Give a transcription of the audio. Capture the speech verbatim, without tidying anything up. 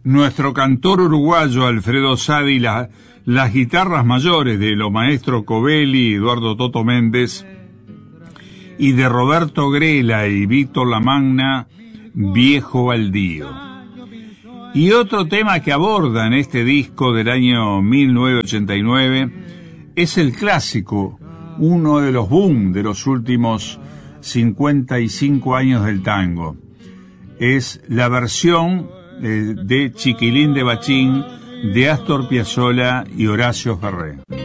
nuestro cantor uruguayo Alfredo Sadi, la, las guitarras mayores de los maestros Covelli y Eduardo Toto Méndez, y de Roberto Grela y Víctor Lamagna, Viejo Baldío. Y otro tema que aborda en este disco del año mil novecientos ochenta y nueve es el clásico, uno de los boom de los últimos cincuenta y cinco años del tango. Es la versión eh, de Chiquilín de Bachín de Astor Piazzolla y Horacio Ferré.